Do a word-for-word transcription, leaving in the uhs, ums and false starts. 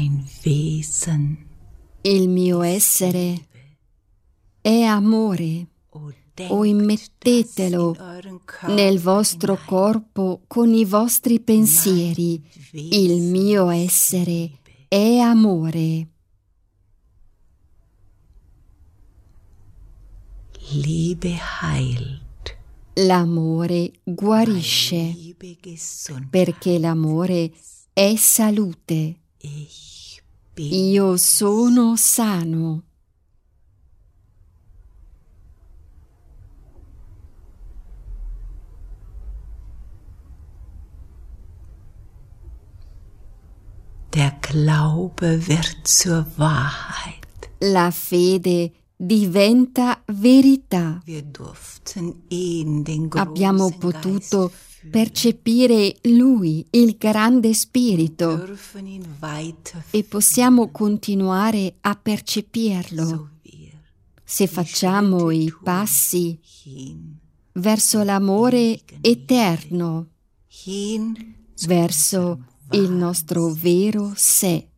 Mein Wesen. Il mio essere è amore. O immettetelo nel vostro corpo con i vostri pensieri. Il mio essere è amore. Liebe heilt. L'amore guarisce, perché l'amore è salute. Io sono sano. Der Glaube wird zur Wahrheit. La fede diventa verità. Wir durften ihn, den Abbiamo großen potuto Geist, percepire Lui, il grande Spirito, dürfen ihn weiter e possiamo continuare a percepirlo so wir se facciamo i passi hin, verso l'amore eterno, hin verso il nostro vero sé.